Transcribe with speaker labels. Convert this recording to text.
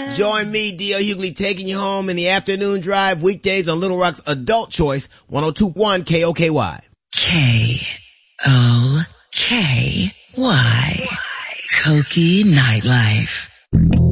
Speaker 1: Join me, D.L. Hughley, taking you home in the afternoon drive, weekdays on Little Rock's Adult Choice, 102.1 KOKY.
Speaker 2: KOKY. Koki Nightlife.